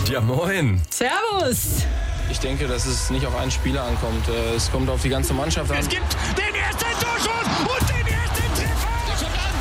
Ja, moin. Servus. Ich denke, dass es nicht auf einen Spieler ankommt. Es kommt auf die ganze Mannschaft an. Es gibt den ersten Torschuss und den ersten Treffer. Der kommt an.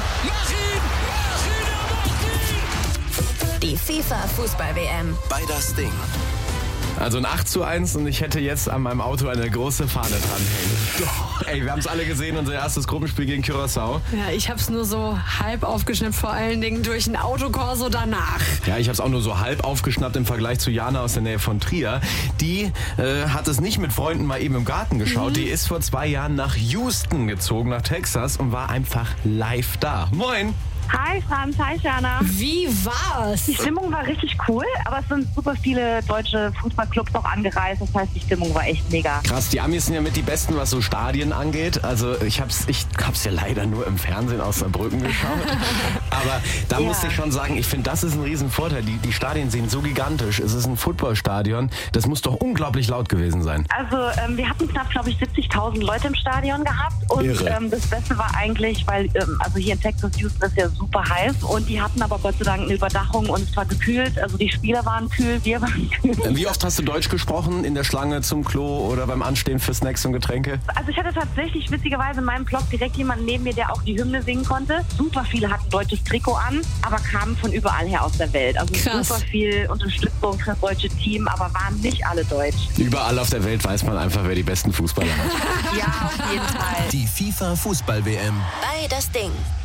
Mach ihn. Die FIFA-Fußball-WM. Bei das Ding. Also ein 8:1 und ich hätte jetzt an meinem Auto eine große Fahne dranhängen. Ey, wir haben es alle gesehen, unser erstes Gruppenspiel gegen Curaçao. Ja, ich hab's nur so halb aufgeschnappt, vor allen Dingen durch ein Autokorso danach. Ja, ich habe es auch nur so halb aufgeschnappt im Vergleich zu Jana aus der Nähe von Trier. Die hat es nicht mit Freunden mal eben im Garten geschaut. Die ist vor 2 Jahren nach Houston gezogen, nach Texas und war einfach live da. Moin! Hi Franz, hi Jana. Wie war's? Die Stimmung war richtig cool, aber es sind super viele deutsche Fußballclubs auch angereist. Das heißt, die Stimmung war echt mega. Krass, die Amis sind ja mit die Besten, was so Stadien angeht. Also ich hab's ja leider nur im Fernsehen aus Saarbrücken geschaut. Aber da musste ich schon sagen, ich finde, das ist ein Riesenvorteil. Die Stadien sind so gigantisch. Es ist ein Footballstadion. Das muss doch unglaublich laut gewesen sein. Also wir hatten knapp, glaube ich, 70.000 Leute im Stadion gehabt. Und das Beste war eigentlich, weil also hier in Texas, Houston ist ja super heiß. Und die hatten aber Gott sei Dank eine Überdachung und es war gekühlt. Also die Spieler waren kühl, wir waren kühl. Wie oft hast du Deutsch gesprochen? In der Schlange zum Klo oder beim Anstehen für Snacks und Getränke? Also ich hatte tatsächlich witzigerweise in meinem Blog direkt jemanden neben mir, der auch die Hymne singen konnte. Super viele hatten deutsches Trikot an, aber kamen von überall her aus der Welt. Also super viel Unterstützung für das deutsche Team, aber waren nicht alle deutsch. Überall auf der Welt weiß man einfach, wer die besten Fußballer hat. Ja, auf jeden Fall. Die FIFA-Fußball-WM. Bei das Ding.